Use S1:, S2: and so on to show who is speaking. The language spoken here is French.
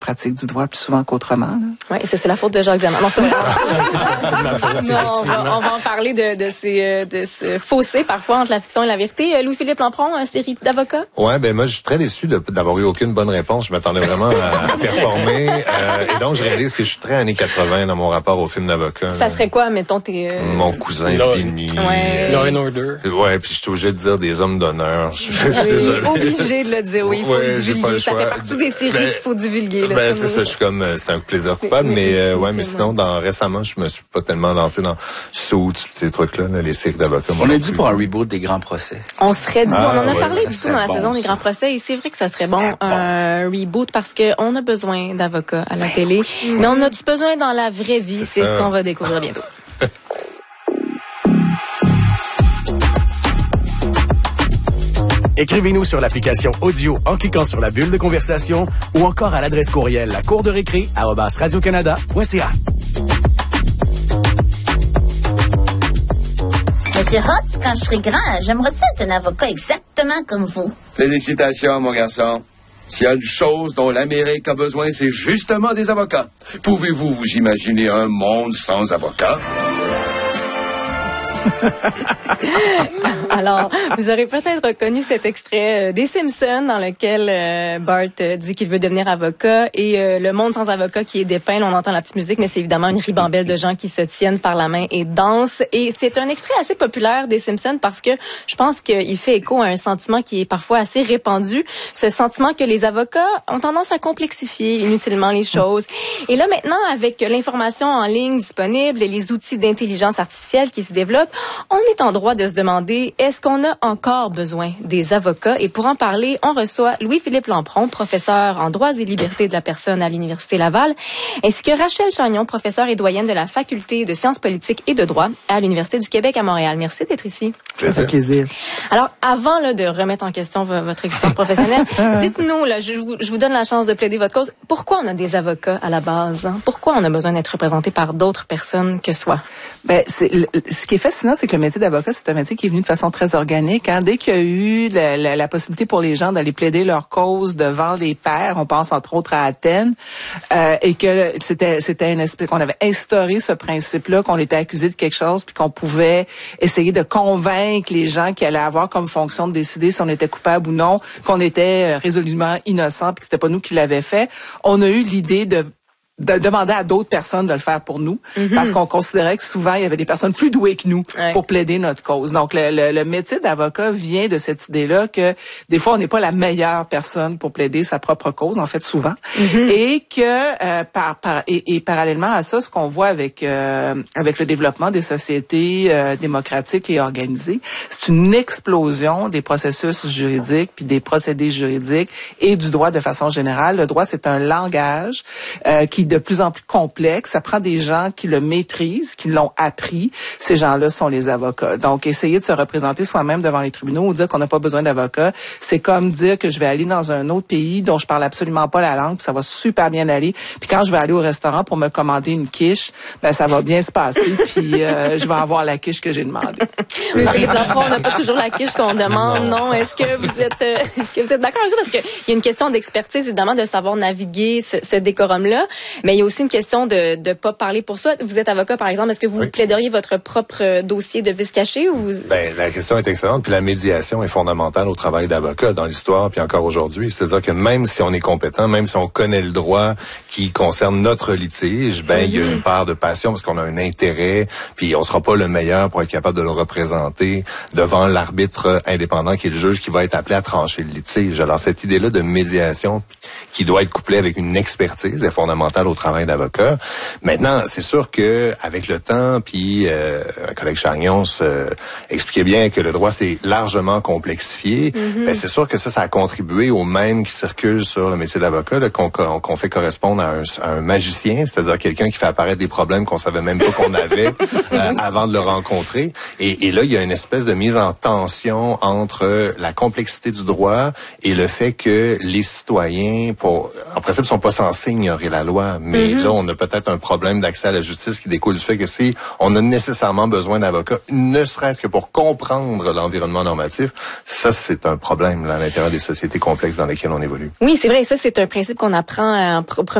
S1: pratique du droit plus souvent qu'autrement.
S2: Oui, c'est la faute de Jacques Zeman. Non, c'est
S3: de ma faute,
S2: on va en parler de ce fossé parfois entre la fiction et la vérité. Louis-Philippe Lampron, série d'avocats?
S4: Ouais, ben moi je suis très déçu d'avoir eu aucune bonne réponse. Je m'attendais vraiment à performer. Et donc je réalise que je suis très années 80 dans mon rapport au film d'avocat.
S2: Ça serait quoi, mettons,
S4: mon cousin Vinny.
S3: Law and Order.
S4: Ouais, puis je suis obligé de dire des hommes d'honneur. Je suis
S2: désolé. Obligé de le dire, oui, il faut le divulguer. Ça fait partie des séries qu'il faut divulguer.
S4: Ben c'est ça, je suis comme c'est un plaisir coupable, mais ouais, mais sinon récemment je me suis pas tellement lancé dans Suits, ces trucs-là, les séries d'avocats.
S5: On est dû pour un reboot des grands procès.
S2: On serait dû, on en a parlé du tout dans la saison des grands procès, et c'est vrai que ça serait bon un reboot parce que on a besoin d'avocats à la télé, mais on a-tu besoin dans la vraie vie? C'est ce qu'on va découvrir bientôt.
S6: Écrivez-nous sur l'application audio en cliquant sur la bulle de conversation ou encore à l'adresse courriel lacourderécré@radiocanada.ca.
S7: Monsieur Hotz, quand je serai grand, j'aimerais ça être un avocat exactement comme vous.
S8: Félicitations, mon garçon. S'il y a une chose dont l'Amérique a besoin, c'est justement des avocats. Pouvez-vous vous imaginer un monde sans avocats?
S2: Alors, vous aurez peut-être reconnu cet extrait des Simpsons dans lequel Bart dit qu'il veut devenir avocat et le monde sans avocat qui est dépeint. On entend la petite musique, mais c'est évidemment une ribambelle de gens qui se tiennent par la main et dansent. Et c'est un extrait assez populaire des Simpsons parce que je pense qu'il fait écho à un sentiment qui est parfois assez répandu, ce sentiment que les avocats ont tendance à complexifier inutilement les choses. Et là, maintenant, avec l'information en ligne disponible et les outils d'intelligence artificielle qui se développent, on est en droit de se demander, est-ce qu'on a encore besoin des avocats? Et pour en parler, on reçoit Louis-Philippe Lampron, professeur en droits et libertés de la personne à l'Université Laval, ainsi que Rachel Chagnon, professeure et doyenne de la Faculté de sciences politiques et de droit à l'Université du Québec à Montréal. Merci d'être ici.
S1: Ça fait plaisir.
S2: Alors, avant de remettre en question votre existence professionnelle, dites-nous, je vous donne la chance de plaider votre cause. Pourquoi on a des avocats à la base? Hein? Pourquoi on a besoin d'être représenté par d'autres personnes que soi?
S1: Ben, ce qui est fascinant, c'est que le métier d'avocat, c'est un métier qui est venu de façon très organique. Hein? Dès qu'il y a eu la possibilité pour les gens d'aller plaider leur cause devant les pairs, on pense entre autres à Athènes, et que c'était une espèce qu'on avait instauré ce principe-là, qu'on était accusé de quelque chose, puis qu'on pouvait essayer de convaincre les gens qui allaient avoir comme fonction de décider si on était coupable ou non, qu'on était résolument innocent, puis que c'était pas nous qui l'avions fait. On a eu l'idée de demander à d'autres personnes de le faire pour nous, parce qu'on considérait que souvent, il y avait des personnes plus douées que nous pour plaider notre cause. Donc, le métier d'avocat vient de cette idée-là que des fois, on n'est pas la meilleure personne pour plaider sa propre cause, en fait, souvent. Et que, parallèlement à ça, ce qu'on voit avec le développement des sociétés démocratiques et organisées, c'est une explosion des processus juridiques, puis des procédés juridiques et du droit de façon générale. Le droit, c'est un langage qui de plus en plus complexe. Ça prend des gens qui le maîtrisent, qui l'ont appris. Ces gens-là sont les avocats. Donc, essayer de se représenter soi-même devant les tribunaux ou dire qu'on n'a pas besoin d'avocats, c'est comme dire que je vais aller dans un autre pays dont je parle absolument pas la langue, puis ça va super bien aller. Puis quand je vais aller au restaurant pour me commander une quiche, ben ça va bien se passer, puis je vais avoir la quiche que j'ai demandée.
S2: Mais Philippe Lampron, on n'a pas toujours la quiche qu'on demande, non? Est-ce que vous êtes d'accord avec ça? Parce qu'il y a une question d'expertise, évidemment, de savoir naviguer ce décorum-là. Mais il y a aussi une question de pas parler pour soi. Vous êtes avocat, par exemple. Est-ce que vous plaideriez votre propre dossier de vice caché ou vous...
S4: Ben, la question est excellente. Puis la médiation est fondamentale au travail d'avocat dans l'histoire, puis encore aujourd'hui. C'est-à-dire que même si on est compétent, même si on connaît le droit qui concerne notre litige, ben, il y a une part de passion parce qu'on a un intérêt, puis on sera pas le meilleur pour être capable de le représenter devant l'arbitre indépendant qui est le juge qui va être appelé à trancher le litige. Alors, cette idée-là de médiation qui doit être couplée avec une expertise est fondamentale au travail d'avocat. Maintenant, c'est sûr que avec le temps, puis un collègue Chagnon expliquait bien que le droit s'est largement complexifié. Ben, c'est sûr que ça a contribué au même qui circule sur le métier d'avocat, qu'on fait correspondre à un magicien, c'est-à-dire quelqu'un qui fait apparaître des problèmes qu'on savait même pas qu'on avait avant de le rencontrer. Et là, il y a une espèce de mise en tension entre la complexité du droit et le fait que les citoyens, en principe, sont pas censés ignorer la loi. droit. Mais là, on a peut-être un problème d'accès à la justice qui découle du fait que si on a nécessairement besoin d'avocats, ne serait-ce que pour comprendre l'environnement normatif, ça, c'est un problème là, à l'intérieur des sociétés complexes dans lesquelles on évolue.
S2: Oui, c'est vrai. Ça, c'est un principe qu'on apprend en